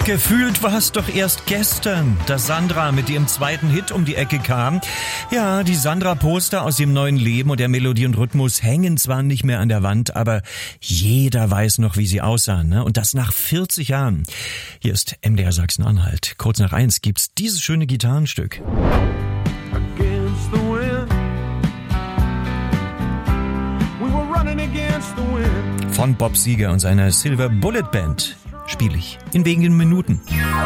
Gefühlt war es doch erst gestern, dass Sandra mit ihrem zweiten Hit um die Ecke kam. Ja, die Sandra-Poster aus dem neuen Leben und der Melodie und Rhythmus hängen zwar nicht mehr an der Wand, aber jeder weiß noch, wie sie aussahen, ne? Und das nach 40 Jahren. Hier ist MDR Sachsen-Anhalt. Kurz nach 1 gibt's dieses schöne Gitarrenstück. Against the wind. We were running against the wind. Von Bob Seger und seiner Silver Bullet Band. Spiele ich in wenigen Minuten.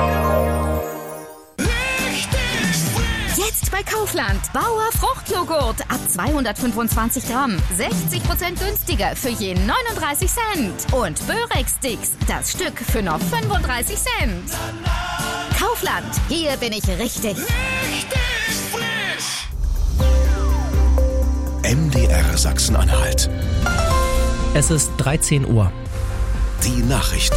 Jetzt bei Kaufland. Bauer Fruchtjoghurt ab 225 Gramm. 60% günstiger für je 39 Cent. Und Börek-Sticks, das Stück für nur 35 Cent. Kaufland, hier bin ich richtig. MDR Sachsen-Anhalt. Es ist 13 Uhr. Die Nachrichten.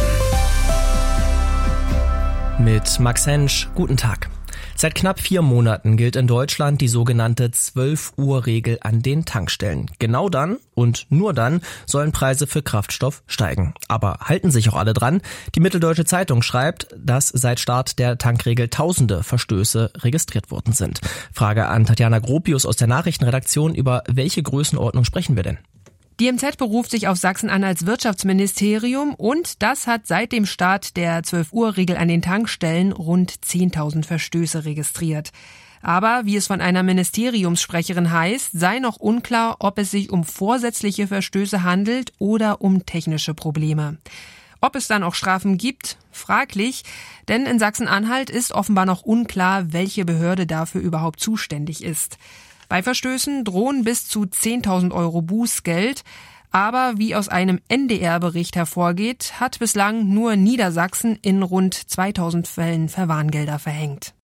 Mit Max Hensch, guten Tag. Seit knapp 4 Monaten gilt in Deutschland die sogenannte 12-Uhr-Regel an den Tankstellen. Genau dann und nur dann sollen Preise für Kraftstoff steigen. Aber halten sich auch alle dran? Die Mitteldeutsche Zeitung schreibt, dass seit Start der Tankregel tausende Verstöße registriert worden sind. Frage an Tatjana Gropius aus der Nachrichtenredaktion, über welche Größenordnung sprechen wir denn? Die MZ beruft sich auf Sachsen-Anhalts Wirtschaftsministerium und das hat seit dem Start der 12-Uhr-Regel an den Tankstellen rund 10.000 Verstöße registriert. Aber, wie es von einer Ministeriumssprecherin heißt, sei noch unklar, ob es sich um vorsätzliche Verstöße handelt oder um technische Probleme. Ob es dann auch Strafen gibt, fraglich, denn in Sachsen-Anhalt ist offenbar noch unklar, welche Behörde dafür überhaupt zuständig ist. Bei Verstößen drohen bis zu 10.000 Euro Bußgeld. Aber wie aus einem NDR-Bericht hervorgeht, hat bislang nur Niedersachsen in rund 2.000 Fällen Verwarngelder verhängt.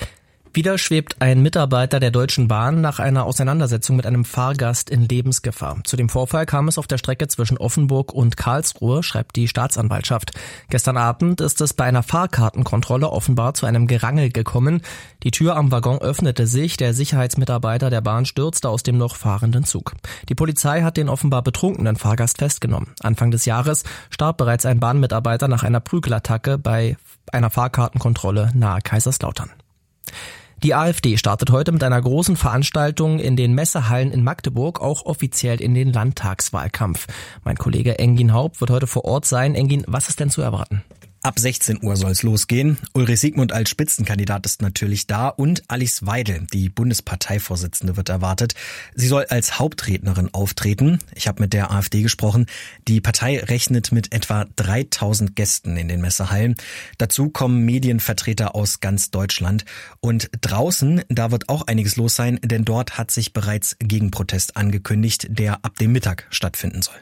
Wieder schwebt ein Mitarbeiter der Deutschen Bahn nach einer Auseinandersetzung mit einem Fahrgast in Lebensgefahr. Zu dem Vorfall kam es auf der Strecke zwischen Offenburg und Karlsruhe, schreibt die Staatsanwaltschaft. Gestern Abend ist es bei einer Fahrkartenkontrolle offenbar zu einem Gerangel gekommen. Die Tür am Waggon öffnete sich, der Sicherheitsmitarbeiter der Bahn stürzte aus dem noch fahrenden Zug. Die Polizei hat den offenbar betrunkenen Fahrgast festgenommen. Anfang des Jahres starb bereits ein Bahnmitarbeiter nach einer Prügelattacke bei einer Fahrkartenkontrolle nahe Kaiserslautern. Die AfD startet heute mit einer großen Veranstaltung in den Messehallen in Magdeburg, auch offiziell in den Landtagswahlkampf. Mein Kollege Engin Haupt wird heute vor Ort sein. Engin, was ist denn zu erwarten? Ab 16 Uhr soll es losgehen. Ulrich Siegmund als Spitzenkandidat ist natürlich da und Alice Weidel, die Bundesparteivorsitzende, wird erwartet. Sie soll als Hauptrednerin auftreten. Ich habe mit der AfD gesprochen. Die Partei rechnet mit etwa 3.000 Gästen in den Messehallen. Dazu kommen Medienvertreter aus ganz Deutschland. Und draußen, da wird auch einiges los sein, denn dort hat sich bereits Gegenprotest angekündigt, der ab dem Mittag stattfinden soll.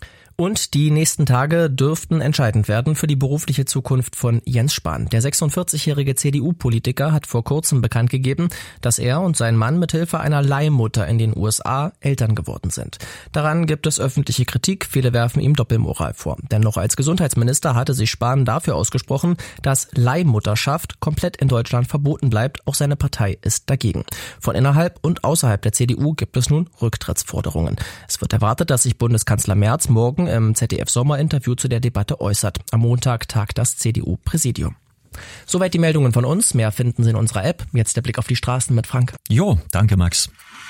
Und die nächsten Tage dürften entscheidend werden für die berufliche Zukunft von Jens Spahn. Der 46-jährige CDU-Politiker hat vor kurzem bekannt gegeben, dass er und sein Mann mithilfe einer Leihmutter in den USA Eltern geworden sind. Daran gibt es öffentliche Kritik, viele werfen ihm Doppelmoral vor. Denn noch als Gesundheitsminister hatte sich Spahn dafür ausgesprochen, dass Leihmutterschaft komplett in Deutschland verboten bleibt. Auch seine Partei ist dagegen. Von innerhalb und außerhalb der CDU gibt es nun Rücktrittsforderungen. Es wird erwartet, dass sich Bundeskanzler Merz morgen im ZDF-Sommerinterview zu der Debatte äußert. Am Montag tagt das CDU-Präsidium. Soweit die Meldungen von uns. Mehr finden Sie in unserer App. Jetzt der Blick auf die Straßen mit Frank. Jo, danke Max.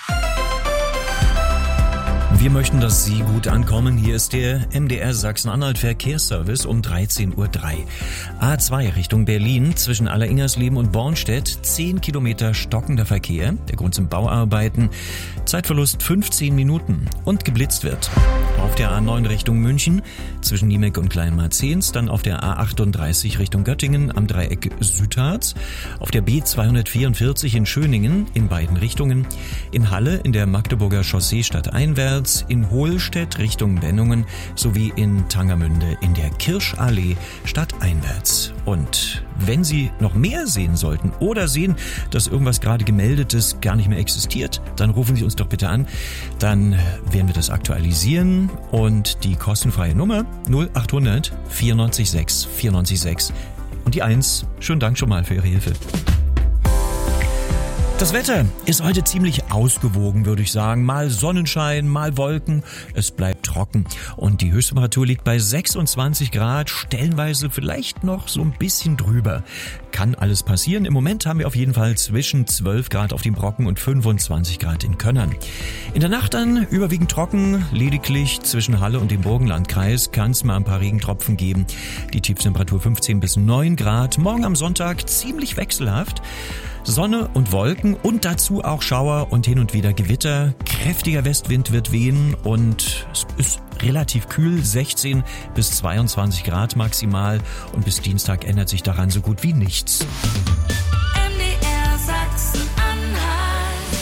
Wir möchten, dass Sie gut ankommen. Hier ist der MDR Sachsen-Anhalt Verkehrsservice um 13.03 Uhr. A2 Richtung Berlin zwischen Alleringersleben und Bornstedt. 10 Kilometer stockender Verkehr. Der Grund sind Bauarbeiten. Zeitverlust 15 Minuten und geblitzt wird. Auf der A9 Richtung München zwischen Niemek und Kleinmarzens. Dann auf der A38 Richtung Göttingen am Dreieck Südharz. Auf der B244 in Schöningen in beiden Richtungen. In Halle in der Magdeburger Chaussee stadteinwärts. In Hohlstedt Richtung Bennungen sowie in Tangermünde in der Kirschallee stadteinwärts. Und wenn Sie noch mehr sehen sollten oder sehen, dass irgendwas gerade Gemeldetes gar nicht mehr existiert, dann rufen Sie uns doch bitte an. Dann werden wir das aktualisieren und die kostenfreie Nummer 0800 94 6 94 6 und die 1. Schönen Dank schon mal für Ihre Hilfe. Das Wetter ist heute ziemlich ausgewogen, würde ich sagen. Mal Sonnenschein, mal Wolken. Es bleibt trocken. Und die Höchsttemperatur liegt bei 26 Grad, stellenweise vielleicht noch so ein bisschen drüber. Kann alles passieren. Im Moment haben wir auf jeden Fall zwischen 12 Grad auf dem Brocken und 25 Grad in Könnern. In der Nacht dann überwiegend trocken. Lediglich zwischen Halle und dem Burgenlandkreis kann es mal ein paar Regentropfen geben. Die Tiefstemperatur 15 bis 9 Grad. Morgen am Sonntag ziemlich wechselhaft. Sonne und Wolken und dazu auch Schauer und hin und wieder Gewitter. Kräftiger Westwind wird wehen und es ist relativ kühl, 16 bis 22 Grad maximal. Und bis Dienstag ändert sich daran so gut wie nichts. MDR Sachsen-Anhalt.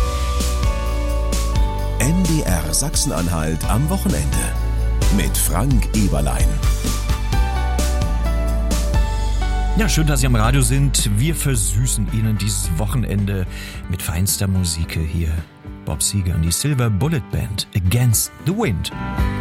MDR Sachsen-Anhalt am Wochenende mit Frank Eberlein. Ja, schön, dass Sie am Radio sind. Wir versüßen Ihnen dieses Wochenende mit feinster Musik hier. Bob Seger und die Silver Bullet Band, Against the Wind.